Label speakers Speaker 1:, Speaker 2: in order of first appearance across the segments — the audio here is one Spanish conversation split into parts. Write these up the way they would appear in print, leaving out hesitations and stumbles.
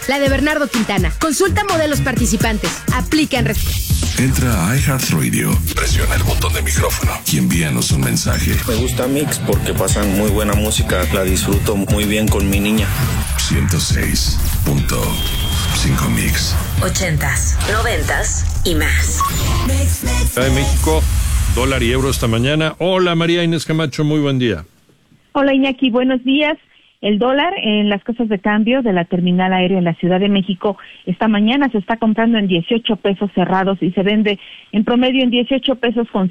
Speaker 1: la de Bernardo Quintana. Consulta modelos participantes. Aplican
Speaker 2: Entra a iHeartRadio, presiona el botón de micrófono y envíanos un mensaje.
Speaker 3: Me gusta Mix porque pasan muy buena música, la disfruto muy bien con mi niña.
Speaker 2: 106.5 Mix.
Speaker 4: 80s, 90s y más.
Speaker 5: Ciudad de México, dólar y euro esta mañana. Hola María Inés Camacho, muy buen día.
Speaker 6: Hola Iñaki, buenos días. El dólar en las casas de cambio de la terminal aérea en la Ciudad de México esta mañana se está comprando en 18 pesos cerrados y se vende en promedio en 18 pesos con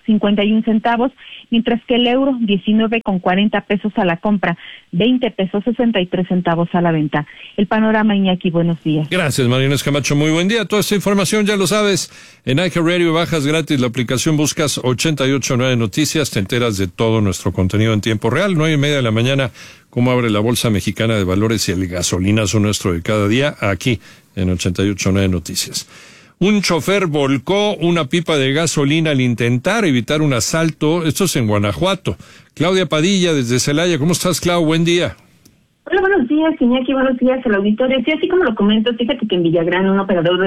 Speaker 6: 51 centavos, mientras que el euro 19,40 pesos a la compra, 20 pesos 63 centavos a la venta. El panorama, Iñaki, buenos días.
Speaker 5: Gracias, María Inés Camacho, muy buen día. Toda esta información ya lo sabes. En iHeartRadio bajas gratis la aplicación, buscas 889 Noticias, te enteras de todo nuestro contenido en tiempo real, 9:30 de la mañana. Cómo abre la Bolsa Mexicana de Valores y el gasolinazo nuestro de cada día, aquí en 889 Noticias. Un chofer volcó una pipa de gasolina al intentar evitar un asalto. Esto es en Guanajuato. Claudia Padilla, desde Celaya. ¿Cómo estás, Clau? Buen día.
Speaker 6: Hola, buenos días, Iñaki, buenos días al auditorio. Sí, así como lo comento, fíjate que en Villagrán un operador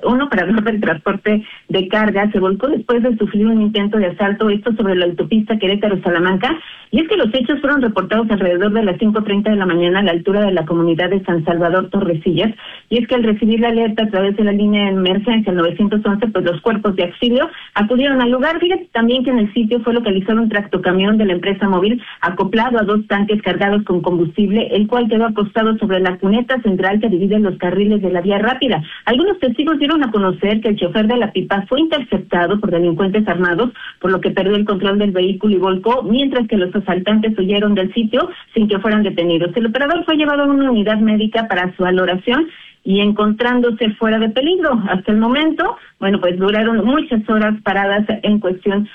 Speaker 6: del transporte de carga se volcó después de sufrir un intento de asalto, esto sobre la autopista Querétaro-Salamanca, y es que los hechos fueron reportados alrededor de las 5:30 de la mañana a la altura de la comunidad de San Salvador Torrecillas, y es que al recibir la alerta a través de la línea de emergencia 911, pues los cuerpos de auxilio acudieron al lugar. Fíjate también que en el sitio fue localizado un tractocamión de la empresa móvil acoplado a 2 tanques cargados con combustible, el cual quedó acostado sobre la cuneta central que divide los carriles de la vía rápida. Algunos testigos dieron a conocer que el chofer de la pipa fue interceptado por delincuentes armados, por lo que perdió el control del vehículo y volcó, mientras que los asaltantes huyeron del sitio sin que fueran detenidos. El operador fue llevado a una unidad médica para su valoración y encontrándose fuera de peligro. Hasta el momento, bueno, pues duraron muchas horas paradas en cuestión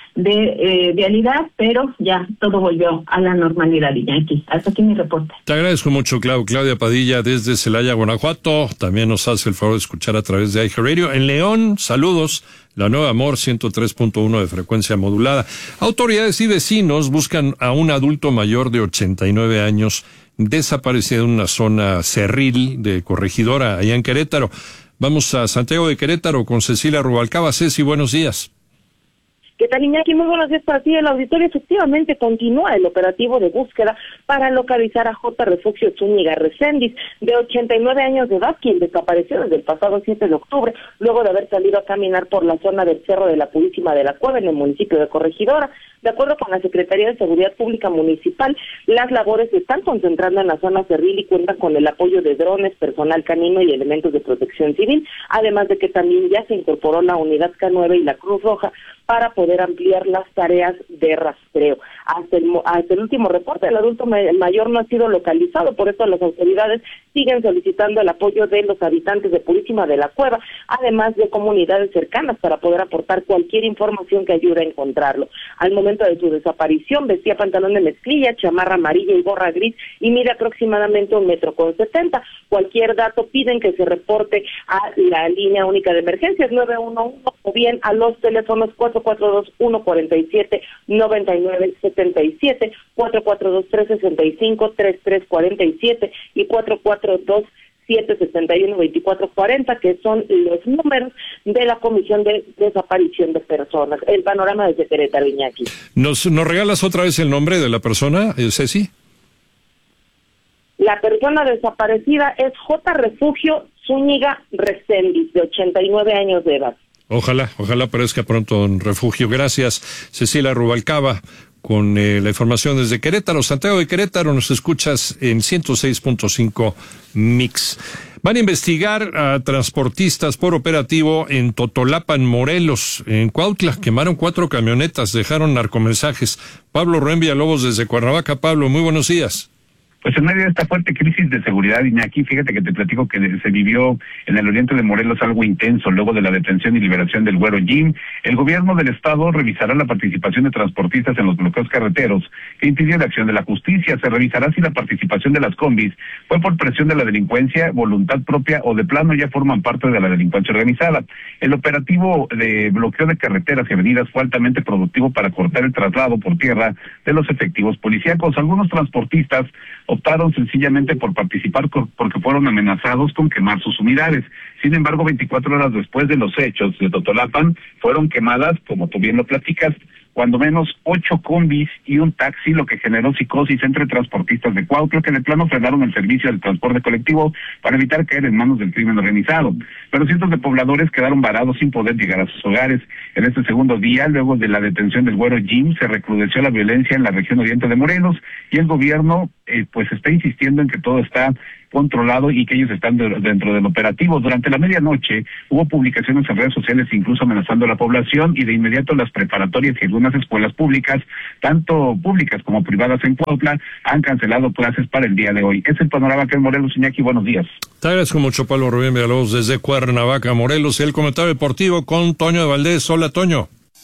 Speaker 6: de vialidad, pero ya todo volvió a la normalidad, Iñaki. Hasta aquí mi reporte.
Speaker 5: Te agradezco mucho, Claudia Padilla, desde Celaya, Guanajuato. También nos hace el favor de escuchar a través de iHeartRadio. En León, saludos. La Nueva Amor, 103.1 de frecuencia modulada. Autoridades y vecinos buscan a un adulto mayor de 89 años desaparecido en una zona cerril de Corregidora, allá en Querétaro. Vamos a Santiago de Querétaro con Cecilia Rubalcaba. Ceci, buenos días.
Speaker 7: ¿Qué tal, Iñaki? Muy buenos días para ti. El auditorio efectivamente continúa el operativo de búsqueda para localizar a J. Refugio Zúñiga Reséndiz, de 89 años de edad, quien desapareció desde el pasado 7 de octubre, luego de haber salido a caminar por la zona del Cerro de la Purísima de la Cueva, en el municipio de Corregidora. De acuerdo con la Secretaría de Seguridad Pública Municipal, las labores se están concentrando en la zona cerril y cuentan con el apoyo de drones, personal canino y elementos de protección civil, además de que también ya se incorporó la Unidad K9 y la Cruz Roja para poder ampliar las tareas de rastreo. Hasta el último reporte, el adulto mayor no ha sido localizado, por eso las autoridades siguen solicitando el apoyo de los habitantes de Purísima de la Cueva, además de comunidades cercanas, para poder aportar cualquier información que ayude a encontrarlo. Al momento de su desaparición vestía pantalón de mezclilla, chamarra amarilla y gorra gris y mide aproximadamente 1,70 m. Cualquier dato piden que se reporte a la línea única de emergencias 911 o bien a los teléfonos 442-147-9977, 442-365-3347 y 442-771-2440, que son los números de la Comisión de Desaparición de Personas. El panorama desde Querétaro, Iñaki.
Speaker 5: ¿Nos regalas otra vez el nombre de la persona, Ceci?
Speaker 7: La persona desaparecida es J. Refugio Zúñiga Reséndiz, de 89 años de edad.
Speaker 5: Ojalá aparezca pronto en refugio. Gracias, Cecilia Rubalcaba, con la información desde Querétaro. Santiago de Querétaro, nos escuchas en 106.5 Mix. Van a investigar a transportistas por operativo en Totolapan, Morelos. En Cuautla quemaron 4 camionetas, dejaron narcomensajes. Pablo Rubén Villalobos desde Cuernavaca. Pablo, muy buenos días.
Speaker 8: Pues en medio de esta fuerte crisis de seguridad, Iñaki, fíjate que te platico que se vivió en el oriente de Morelos algo intenso luego de la detención y liberación del Güero Jim. El gobierno del estado revisará la participación de transportistas en los bloqueos carreteros que impidió la acción de la justicia. Se revisará si la participación de las combis fue por presión de la delincuencia, voluntad propia o de plano ya forman parte de la delincuencia organizada. El operativo de bloqueo de carreteras y avenidas fue altamente productivo para cortar el traslado por tierra de los efectivos policíacos. Algunos transportistas optaron sencillamente por participar porque fueron amenazados con quemar sus unidades. Sin embargo, 24 horas después de los hechos de Totolapan, fueron quemadas, como tú bien lo platicas, cuando menos 8 combis y un taxi, lo que generó psicosis entre transportistas de Cuautla, que de plano frenaron el servicio del transporte colectivo para evitar caer en manos del crimen organizado. Pero cientos de pobladores quedaron varados sin poder llegar a sus hogares. En este segundo día, luego de la detención del güero Jim, se recrudeció la violencia en la región oriente de Morelos, y el gobierno pues está insistiendo en que todo está controlado y que ellos están dentro del operativo. Durante la medianoche hubo publicaciones en redes sociales incluso amenazando a la población, y de inmediato las preparatorias y algunas escuelas públicas, tanto públicas como privadas en Cuautla, han cancelado clases para el día de hoy. Es el panorama que en Morelos. Iñaki, buenos días.
Speaker 5: Te agradezco mucho, Pablo Rubén Villalobos, desde Cuernavaca, Morelos. El comentario deportivo con Toño de Valdés. Hola, Toño.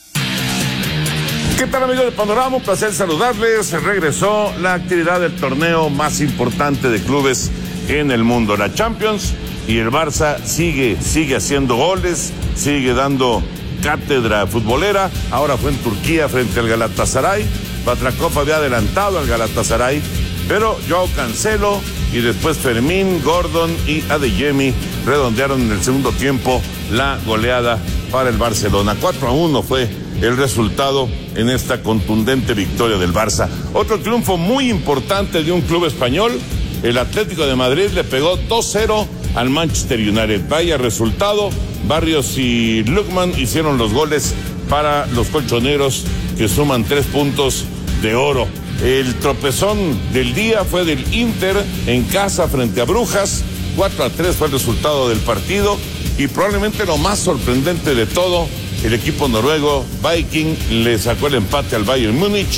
Speaker 9: ¿Qué tal, amigos de Panorama? Un placer saludarles. Regresó la actividad del torneo más importante de clubes en el mundo, la Champions, y el Barça sigue haciendo goles, sigue dando cátedra futbolera. Ahora fue en Turquía frente al Galatasaray. Batrakhov había adelantado al Galatasaray, pero Joao Cancelo y después Fermín, Gordon y Adeyemi redondearon en el segundo tiempo la goleada para el Barcelona. 4-1 fue el resultado en esta contundente victoria del Barça. Otro triunfo muy importante de un club español. El Atlético de Madrid le pegó 2-0 al Manchester United. Vaya resultado. Barrios y Lookman hicieron los goles para los colchoneros, que suman 3 puntos de oro. El tropezón del día fue del Inter en casa frente a Brujas. 4-3 fue el resultado del partido, y probablemente lo más sorprendente de todo, el equipo noruego Viking le sacó el empate al Bayern Múnich.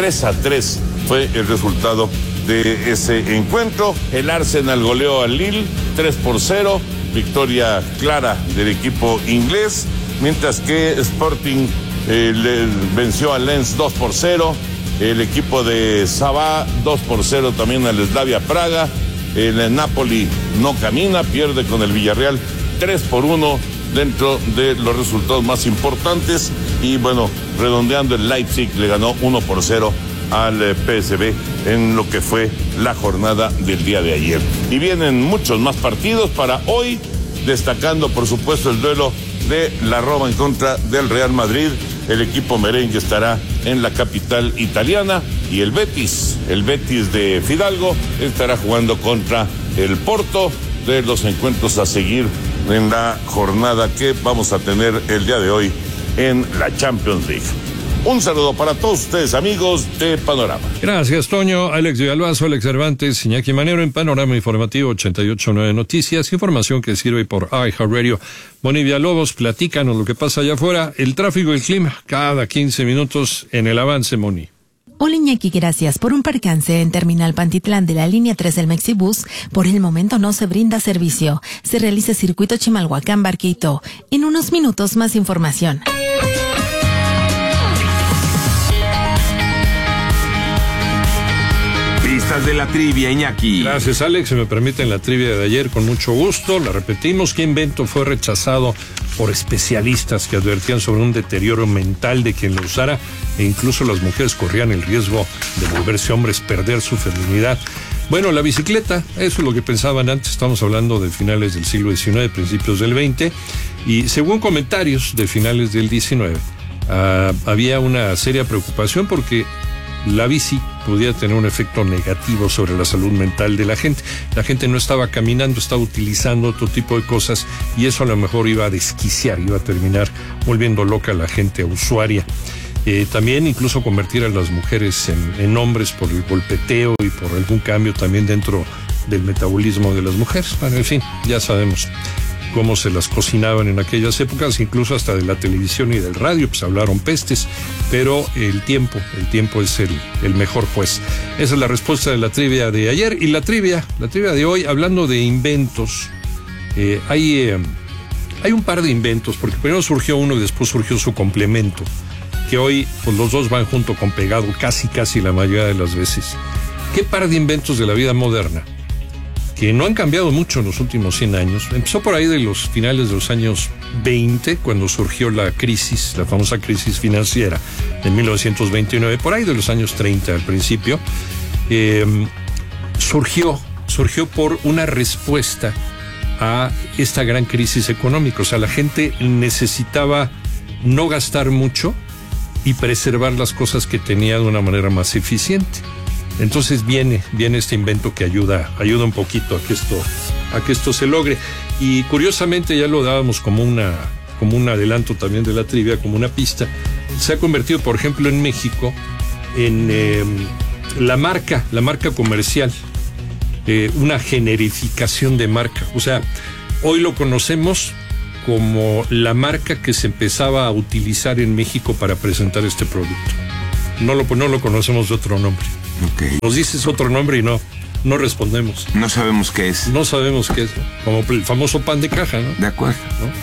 Speaker 9: 3-3 fue el resultado de ese encuentro. El Arsenal goleó al Lille 3-0, victoria clara del equipo inglés, mientras que Sporting le venció al Lens 2-0. El equipo de Sabah 2-0 también al Slavia Praga. El Napoli no camina, pierde con el Villarreal 3-1 dentro de los resultados más importantes. Y bueno, redondeando, el Leipzig le ganó 1-0 al PSV en lo que fue la jornada del día de ayer. Y vienen muchos más partidos para hoy, destacando por supuesto el duelo de la Roma en contra del Real Madrid. El equipo merengue estará en la capital italiana, y el Betis de Fidalgo estará jugando contra el Porto, de los encuentros a seguir en la jornada que vamos a tener el día de hoy en la Champions League. Un saludo para todos ustedes, amigos de Panorama.
Speaker 5: Gracias, Toño. Alex Villalbazo, Alex Cervantes, Iñaki Manero en Panorama Informativo 88.9 Noticias. Información que sirve por iHeartRadio. Moni Villalobos, platícanos lo que pasa allá afuera. El tráfico y el clima cada 15 minutos en el avance, Moni.
Speaker 10: Hola, Iñaki, gracias. Por un percance en Terminal Pantitlán de la línea 3 del Mexibus, por el momento no se brinda servicio. Se realiza circuito Chimalhuacán-Barquito. En unos minutos más información.
Speaker 11: Pistas de la trivia, Iñaki.
Speaker 5: Gracias, Alex. Si me permiten, la trivia de ayer con mucho gusto. La repetimos. ¿Qué invento fue rechazado por especialistas que advertían sobre un deterioro mental de quien lo usara, e incluso las mujeres corrían el riesgo de volverse hombres, perder su feminidad? Bueno, la bicicleta, eso es lo que pensaban antes. Estamos hablando de finales del siglo XIX, principios del XX, y según comentarios de finales del XIX, había una seria preocupación porque la bici podía tener un efecto negativo sobre la salud mental de la gente. La gente no estaba caminando, estaba utilizando otro tipo de cosas, y eso a lo mejor iba a desquiciar, iba a terminar volviendo loca a la gente usuaria. También incluso convertir a las mujeres en hombres por el golpeteo y por algún cambio también dentro del metabolismo de las mujeres. Bueno, en fin, ya sabemos cómo se las cocinaban en aquellas épocas, incluso hasta de la televisión y del radio, pues hablaron pestes, pero el tiempo es el mejor juez. Esa es la respuesta de la trivia de ayer. Y la trivia de hoy, hablando de inventos, hay un par de inventos, porque primero surgió uno y después surgió su complemento, que hoy pues los dos van junto con pegado casi la mayoría de las veces. ¿Qué par de inventos de la vida moderna que no han cambiado mucho en los últimos 100 años? Empezó por ahí de los finales de los años 20, cuando surgió la famosa crisis financiera de 1929, por ahí de los años 30 al principio. surgió por una respuesta a esta gran crisis económica. O sea, la gente necesitaba no gastar mucho y preservar las cosas que tenía de una manera más eficiente. Entonces viene este invento que ayuda un poquito a que esto se logre. Y curiosamente ya lo dábamos como un adelanto también de la trivia, como una pista. Se ha convertido, por ejemplo, en México en la marca comercial, una generificación de marca. O sea, hoy lo conocemos como la marca que se empezaba a utilizar en México para presentar este producto. No lo conocemos de otro nombre.
Speaker 12: Okay.
Speaker 5: Nos dices otro nombre y no respondemos.
Speaker 12: No sabemos qué es.
Speaker 5: No sabemos qué es, ¿no? Como el famoso pan de caja, ¿no?
Speaker 12: De acuerdo.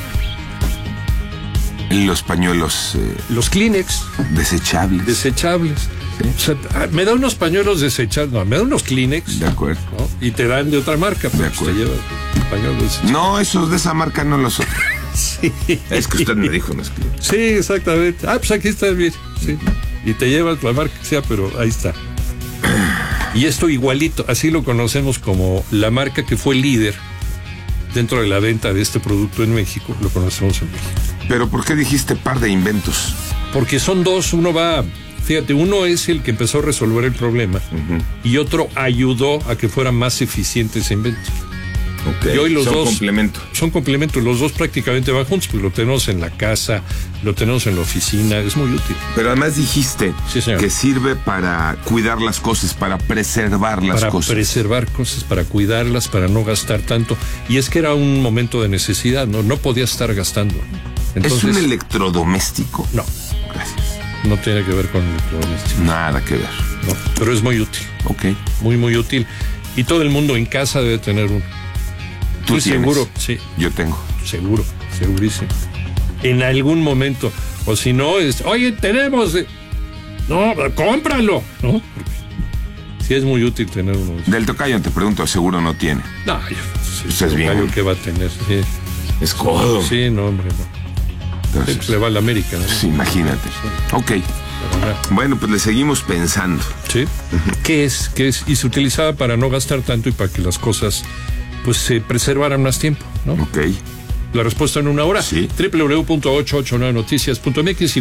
Speaker 5: ¿No?
Speaker 12: Los pañuelos...
Speaker 5: los Kleenex.
Speaker 12: Desechables.
Speaker 5: ¿Sí? O sea, me da unos pañuelos desechables, no, me da unos Kleenex.
Speaker 12: De acuerdo.
Speaker 5: ¿No? Y te dan de otra marca, pero pues te lleva pañuelos desechables.
Speaker 12: No, esos de esa marca no los son.
Speaker 5: Sí.
Speaker 12: Es que usted me dijo, ¿no?
Speaker 5: Sí, exactamente. Pues aquí está bien. Sí. Y te llevas la marca que sea, pero ahí está. Y esto igualito, así lo conocemos como la marca que fue líder dentro de la venta de este producto en México, lo conocemos en México.
Speaker 12: ¿Pero por qué dijiste par de inventos?
Speaker 5: Porque son dos, fíjate, uno es el que empezó a resolver el problema y otro ayudó a que fuera más eficiente ese invento.
Speaker 12: Okay.
Speaker 5: Y hoy los
Speaker 12: son
Speaker 5: dos
Speaker 12: son
Speaker 5: complementos, los dos prácticamente van juntos, pues lo tenemos en la casa, lo tenemos en la oficina, es muy útil.
Speaker 12: Pero además dijiste que sirve para cuidar las cosas, para preservar las cosas.
Speaker 5: Para preservar cosas, para cuidarlas, para no gastar tanto. Y es que era un momento de necesidad, no podía estar gastando. Entonces,
Speaker 12: ¿es un electrodoméstico?
Speaker 5: No.
Speaker 12: Gracias.
Speaker 5: No tiene que ver con electrodoméstico.
Speaker 12: Nada que ver.
Speaker 5: No, pero es muy útil.
Speaker 12: Ok.
Speaker 5: Muy, muy útil. Y todo el mundo en casa debe tener uno.
Speaker 12: ¿Tú tienes?
Speaker 5: Seguro, sí.
Speaker 12: Yo tengo.
Speaker 5: Seguro, segurísimo. En algún momento. O si no, oye, tenemos... No, cómpralo, ¿no? Sí es muy útil tener uno.
Speaker 12: Del tocayo te pregunto, seguro no tiene.
Speaker 5: No,
Speaker 12: es bien.
Speaker 5: ¿Qué va a tener? Sí.
Speaker 12: Es codo.
Speaker 5: Sí, no, hombre, no. Entonces, pues le va a la América, ¿no?
Speaker 12: Sí, imagínate.
Speaker 5: Sí.
Speaker 12: Ok. Bueno, pues le seguimos pensando.
Speaker 5: Sí. ¿Qué es? Y se utilizaba para no gastar tanto y para que las cosas pues se preservaran más tiempo, ¿no?
Speaker 12: Ok.
Speaker 5: La respuesta en una hora.
Speaker 12: Sí.
Speaker 5: www.889noticias.mx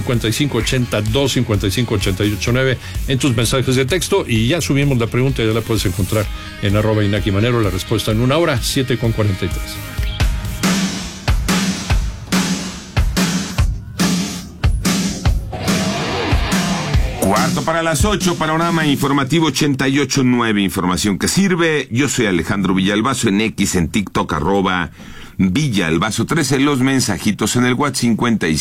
Speaker 5: 5582-558889 en tus mensajes de texto y ya subimos la pregunta, ya la puedes encontrar en @InakiManero. La respuesta en una hora, 7:43.
Speaker 12: Cuarto para las 8, panorama informativo 88.9, información que sirve. Yo soy Alejandro Villalbazo, en X, en TikTok, @Villalbazo 13, los mensajitos en el WhatsApp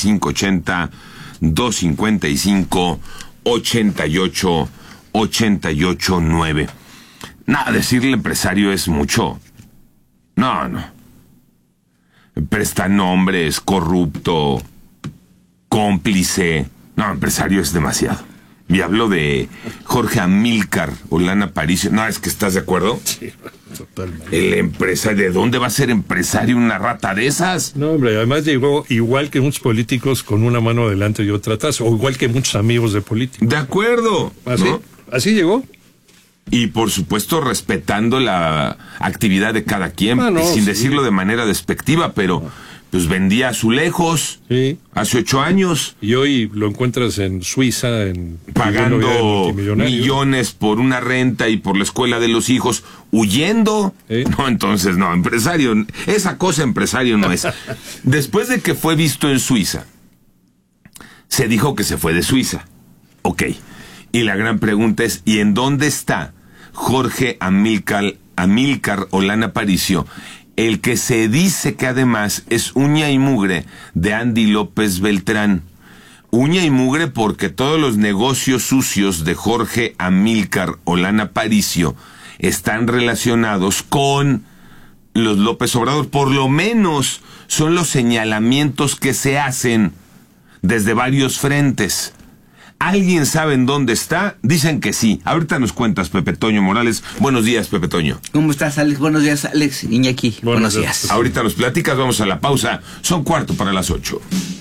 Speaker 12: 5580-255-8889. Nada, decirle empresario es mucho. No. Presta nombres, corrupto, cómplice. No, empresario es demasiado. Y hablo de Jorge Amílcar Olana Aparicio. No, es que ¿estás de acuerdo?
Speaker 5: Sí, totalmente.
Speaker 12: El empresario, ¿de dónde va a ser empresario una rata de esas?
Speaker 5: No, hombre, además llegó igual que muchos políticos con una mano adelante y otra atrás, o igual que muchos amigos de políticos.
Speaker 12: De acuerdo.
Speaker 5: ¿Así?
Speaker 12: ¿No?
Speaker 5: Así llegó.
Speaker 12: Y por supuesto respetando la actividad de cada quien, sin decirlo de manera despectiva, pero... pues vendía azulejos hace 8 años.
Speaker 5: Y hoy lo encuentras en Suiza,
Speaker 12: pagando millones por una renta y por la escuela de los hijos, huyendo. No, entonces no, empresario, esa cosa empresario no es. Después de que fue visto en Suiza, se dijo que se fue de Suiza. Ok. Y la gran pregunta es, ¿y en dónde está Jorge Amílcar Olana Aparicio? El que se dice que además es uña y mugre de Andy López Beltrán. Uña y mugre porque todos los negocios sucios de Jorge Amílcar Olana Aparicio están relacionados con los López Obrador. Por lo menos son los señalamientos que se hacen desde varios frentes. ¿Alguien sabe en dónde está? Dicen que sí. Ahorita nos cuentas, Pepe Toño Morales. Buenos días, Pepe Toño.
Speaker 13: ¿Cómo estás, Alex? Buenos días, Alex. Iñaki. Buenos días.
Speaker 12: Ahorita nos platicas, vamos a la pausa. Son 7:45.